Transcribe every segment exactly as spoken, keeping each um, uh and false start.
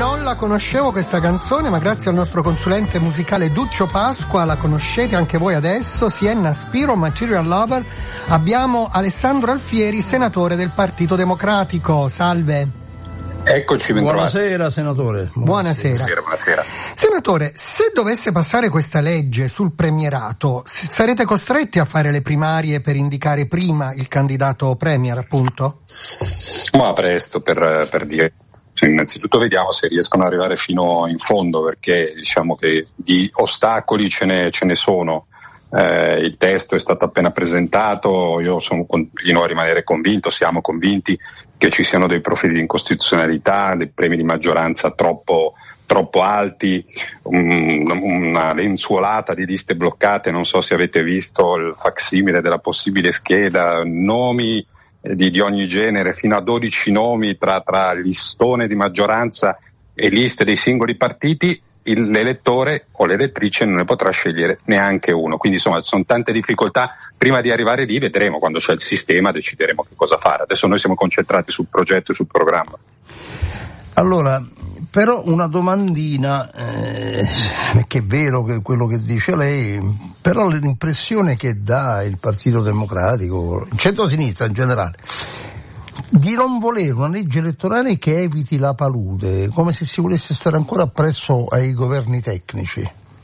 Non la conoscevo questa canzone, ma grazie al nostro consulente musicale Duccio Pasqua la conoscete anche voi adesso. Sienna Spiro, Material Lover. Abbiamo Alessandro Alfieri, senatore del Partito Democratico. Salve. Eccoci, buonasera senatore. Buonasera. Buonasera, buonasera. Senatore, se dovesse passare questa legge sul premierato, sarete costretti a fare le primarie per indicare prima il candidato premier, appunto? Ma presto per, per dire. Cioè, innanzitutto vediamo se riescono ad arrivare fino in fondo, perché diciamo che di ostacoli ce ne, ce ne sono. Eh, il testo è stato appena presentato, io sono, continuo a rimanere convinto, siamo convinti che ci siano dei profili di incostituzionalità, dei premi di maggioranza troppo, troppo alti, um, una lenzuolata di liste bloccate. Non so se avete visto il facsimile della possibile scheda, nomi Di, di ogni genere, fino a dodici nomi tra, tra listone di maggioranza e liste dei singoli partiti. Il, l'elettore o l'elettrice non ne potrà scegliere neanche uno, quindi insomma ci sono tante difficoltà. Prima di arrivare lì vedremo, quando c'è il sistema decideremo che cosa fare. Adesso noi siamo concentrati sul progetto e sul programma. Allora, però una domandina, eh, che è vero che quello che dice lei, però l'impressione che dà il Partito Democratico, il centro-sinistra in generale, di non volere una legge elettorale che eviti la palude, come se si volesse stare ancora appresso ai governi tecnici.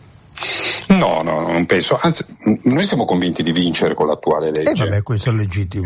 No, no, non penso. Anzi, noi siamo convinti di vincere con l'attuale legge. E eh vabbè, questo è legittimo.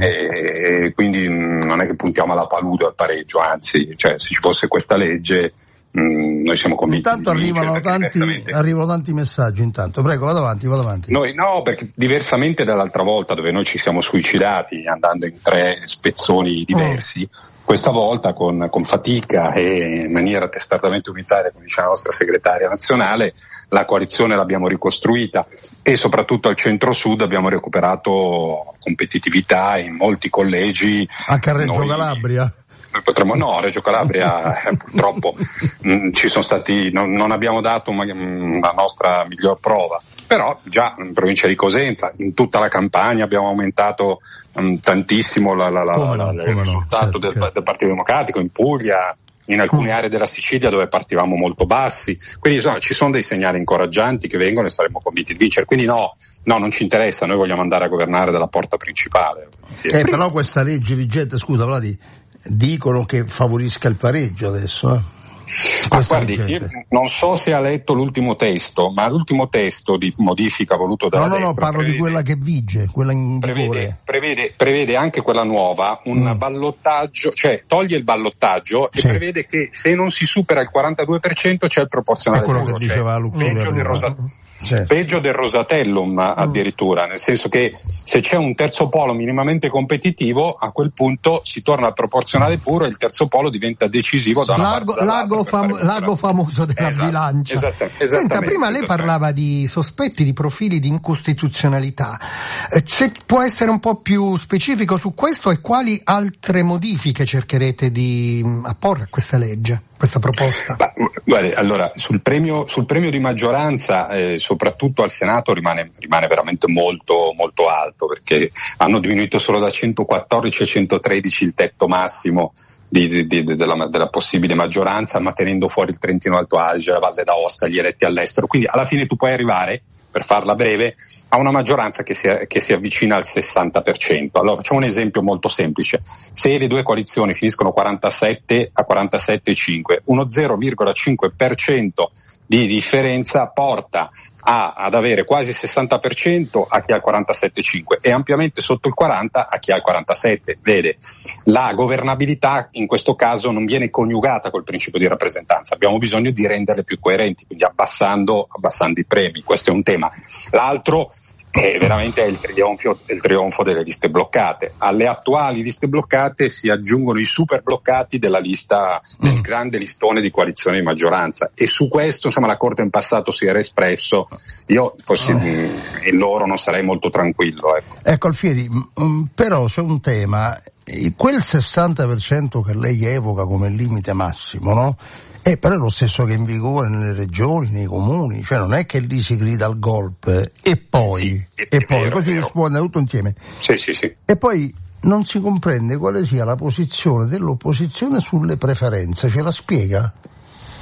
E quindi non è che puntiamo alla palude o al pareggio, anzi, cioè se ci fosse questa legge mh, noi siamo convinti. Intanto di vincere. arrivano tanti, diversamente... arrivano tanti messaggi. Intanto, prego, vado avanti, vado avanti. Noi no, perché diversamente dall'altra volta dove noi ci siamo suicidati andando in tre spezzoni diversi. Oh. Questa volta con, con fatica e in maniera testardatamente unitaria, come dice la nostra segretaria nazionale, la coalizione l'abbiamo ricostruita e soprattutto al centro-sud abbiamo recuperato competitività in molti collegi. Anche a Reggio noi, Calabria? Noi potremmo, no, Reggio Calabria eh, purtroppo mh, ci sono stati, non, non abbiamo dato una, una nostra miglior prova. Però già in provincia di Cosenza, in tutta la campagna abbiamo aumentato um, tantissimo la, la, la, no, la, il risultato certo, del, certo. del Partito Democratico, in Puglia, in alcune aree della Sicilia dove partivamo molto bassi. Quindi insomma, ci sono dei segnali incoraggianti che vengono e saremo convinti di vincere. Quindi no, no, non ci interessa, noi vogliamo andare a governare dalla porta principale. Eh, però questa legge vigente, scusa Vladi, dicono che favorisca il pareggio adesso, eh? Ma guardi, io non so se ha letto l'ultimo testo, ma l'ultimo testo di modifica voluto dalla no, no, destra no, parlo prevede, di quella che vige, quella in prevede, vigore. Prevede, prevede anche quella nuova un mm. ballottaggio, cioè toglie il ballottaggio sì. e prevede che se non si supera il quarantadue per cento c'è il proporzionale. È quello puro, che diceva cioè, Luxuria peggio del Rosa- Certo. peggio del Rosatellum addirittura, nel senso che se c'è un terzo polo minimamente competitivo a quel punto si torna al proporzionale puro e il terzo polo diventa decisivo da una lago, parte lago, fam- lago famoso della esatto, bilancia. Esattamente, Senta, esattamente, prima lei parlava di sospetti di profili di incostituzionalità, eh, se può essere un po' più specifico su questo e quali altre modifiche cercherete di mh, apporre a questa legge, questa proposta? Ma, guarda, allora sul premio, sul premio di maggioranza eh, soprattutto al Senato rimane, rimane veramente molto molto alto, perché hanno diminuito solo da centoquattordici a centotredici il tetto massimo di, di, di, della, della possibile maggioranza, ma tenendo fuori il Trentino Alto Adige, la Valle d'Aosta, gli eletti all'estero. Quindi alla fine tu puoi arrivare, per farla breve, a una maggioranza che si, che si avvicina al sessanta per cento. Allora facciamo un esempio molto semplice: se le due coalizioni finiscono quarantasette a quarantasette virgola cinque, uno zero virgola cinque per cento di differenza porta a, ad avere quasi il sessanta per cento a chi ha il quarantasette virgola cinque e ampiamente sotto il quaranta a chi ha il quarantasette. Vede, la governabilità in questo caso non viene coniugata col principio di rappresentanza, abbiamo bisogno di renderle più coerenti, quindi abbassando, abbassando i premi. Questo è un tema. L'altro è veramente il trionfo, il trionfo delle liste bloccate. Alle attuali liste bloccate si aggiungono i super bloccati della lista, del grande listone di coalizione di maggioranza, e su questo insomma la Corte in passato si era espresso. Io fossi oh. in loro non sarei molto tranquillo, ecco. Ecco Alfieri, mh, però c'è un tema, quel sessanta per cento che lei evoca come limite massimo, no? Eh, però è lo stesso che è in vigore nelle regioni, nei comuni, cioè non è che lì si grida al golpe e poi, sì, è, e è poi, vero, così risponde tutto insieme. Sì, sì, sì. E poi non si comprende quale sia la posizione dell'opposizione sulle preferenze, ce la spiega?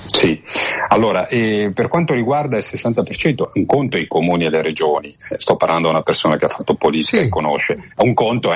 Sì, allora eh, per quanto riguarda il sessanta per cento, un conto è i comuni e le regioni, eh, sto parlando di una persona che ha fatto politica sì. e conosce, un conto è,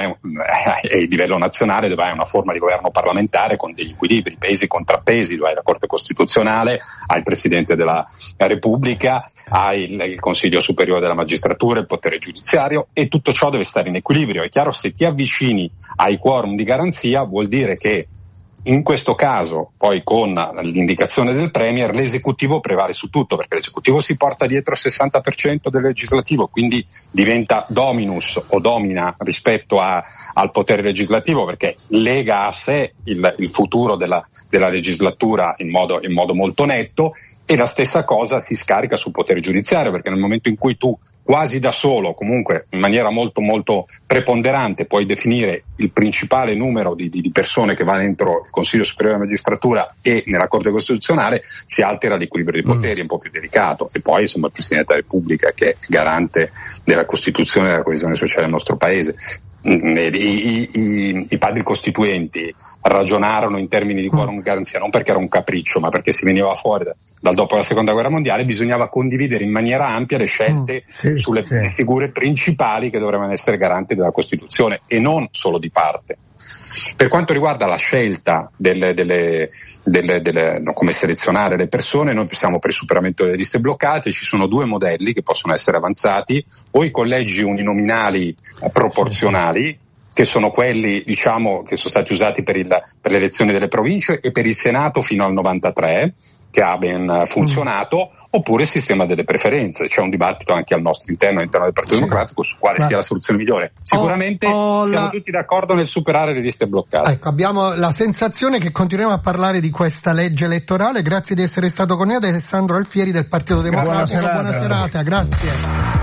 è il livello nazionale dove hai una forma di governo parlamentare con degli equilibri, pesi e contrappesi, dove hai la Corte Costituzionale, hai il Presidente della Repubblica, hai il, il Consiglio Superiore della Magistratura, il potere giudiziario, e tutto ciò deve stare in equilibrio. È chiaro, se ti avvicini ai quorum di garanzia vuol dire che in questo caso, poi con l'indicazione del Premier, l'esecutivo prevale su tutto, perché l'esecutivo si porta dietro il sessanta per cento del legislativo, quindi diventa dominus o domina rispetto a, al potere legislativo, perché lega a sé il, il futuro della, della legislatura in modo, in modo molto netto, e la stessa cosa si scarica sul potere giudiziario, perché nel momento in cui tu quasi da solo, comunque in maniera molto molto preponderante, puoi definire il principale numero di, di, di persone che va dentro il Consiglio Superiore della Magistratura e nella Corte Costituzionale, si altera l'equilibrio dei poteri, è un po' più delicato. E poi insomma il Presidente della Repubblica, che è garante della Costituzione e della coesione sociale del nostro Paese. I, i, i, i padri costituenti ragionarono in termini di quorum garanzia non perché era un capriccio, ma perché si veniva fuori da, dal dopo la seconda guerra mondiale, bisognava condividere in maniera ampia le scelte mm, sì, sulle sì. figure principali che dovevano essere garanti della Costituzione e non solo di parte. Per quanto riguarda la scelta delle, delle, delle, delle no, come selezionare le persone, noi siamo per il superamento delle liste bloccate. Ci sono due modelli che possono essere avanzati: o i collegi uninominali proporzionali, che sono quelli, diciamo, che sono stati usati per, il, per le elezioni delle province e per il Senato fino al novantatré, che ha ben funzionato, mm. oppure il sistema delle preferenze. C'è un dibattito anche al nostro interno, all'interno del Partito sì. Democratico, su quale Ma... sia la soluzione migliore. Sicuramente oh, oh, siamo la... tutti d'accordo nel superare le liste bloccate. Ecco, abbiamo la sensazione che continuiamo a parlare di questa legge elettorale. Grazie di essere stato con noi, Alessandro Alfieri del Partito Democratico. Buona, Buona serata, grazie.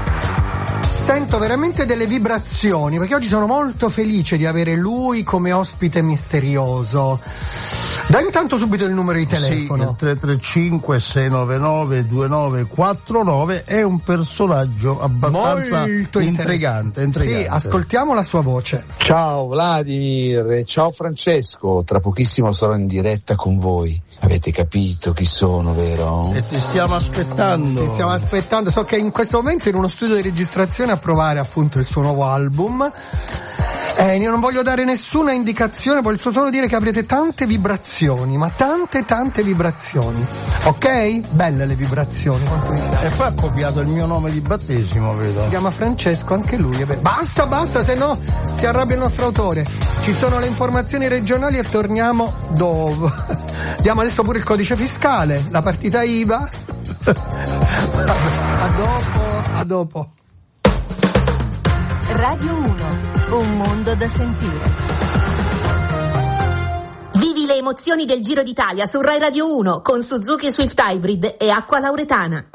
Sento veramente delle vibrazioni, perché oggi sono molto felice di avere lui come ospite misterioso. Dai intanto subito il numero di telefono. Sì, il tre tre cinque sei nove nove due nove quattro nove. È un personaggio abbastanza molto intrigante, intrigante. Sì, ascoltiamo la sua voce. Ciao Vladimir, ciao Francesco, tra pochissimo sarò in diretta con voi. Avete capito chi sono, vero? E ti stiamo aspettando. Ti stiamo aspettando. So che in questo momento è in uno studio di registrazione a provare appunto il suo nuovo album. Eh, io non voglio dare nessuna indicazione, voglio solo dire che avrete tante vibrazioni, ma tante tante vibrazioni. Ok? Belle le vibrazioni. E poi ha copiato il mio nome di battesimo, vedo. Si chiama Francesco, anche lui. È basta, basta, se no si arrabbia il nostro autore. Ci sono le informazioni regionali e torniamo dopo. Diamo adesso pure il codice fiscale, la partita I V A. A dopo, a dopo. Radio uno, un mondo da sentire. Vivi le emozioni del Giro d'Italia su Rai Radio uno con Suzuki Swift Hybrid e Acqua Lauretana.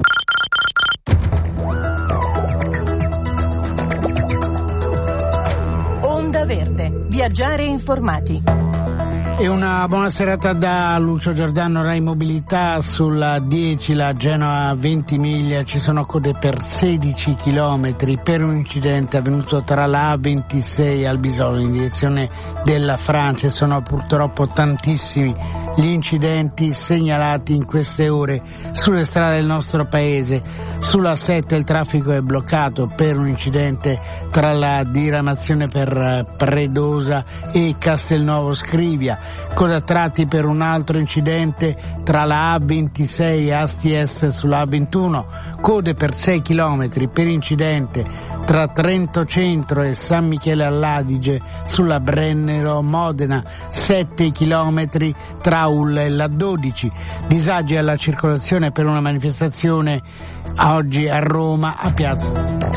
Onda Verde, viaggiare informati. E una buona serata da Lucio Giordano, Rai Mobilità. Sulla dieci, la Genoa Ventimiglia, ci sono code per sedici chilometri per un incidente avvenuto tra la A ventisei e Albisolo in direzione della Francia. Sono purtroppo tantissimi gli incidenti segnalati in queste ore sulle strade del nostro paese. Sulla sette il traffico è bloccato per un incidente tra la diramazione per Predosa e Castelnuovo Scrivia. Coda a tratti per un altro incidente tra la A ventisei e Asti Est sulla A ventuno. Code per sei chilometri per incidente tra Trento Centro e San Michele all'Adige sulla Brennero Modena. sette chilometri tra Ulla e la dodici. Disagi alla circolazione per una manifestazione oggi a Roma a Piazza.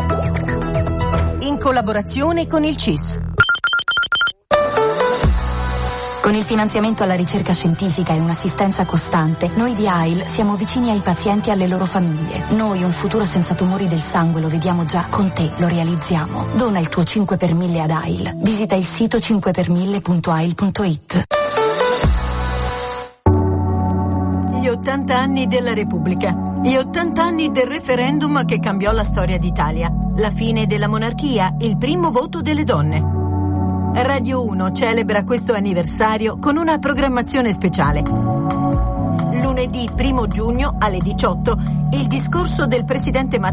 In collaborazione con il C I S. Con il finanziamento alla ricerca scientifica e un'assistenza costante, noi di A I L siamo vicini ai pazienti e alle loro famiglie. Noi un futuro senza tumori del sangue lo vediamo già, con te lo realizziamo. Dona il tuo cinque per mille ad A I L. Visita il sito cinque per mille punto a i l punto i t. Gli ottanta anni della Repubblica. Gli ottanta anni del referendum che cambiò la storia d'Italia. La fine della monarchia, il primo voto delle donne. Radio uno celebra questo anniversario con una programmazione speciale. Lunedì Lunedì primo giugno alle diciotto il discorso del presidente Mattarella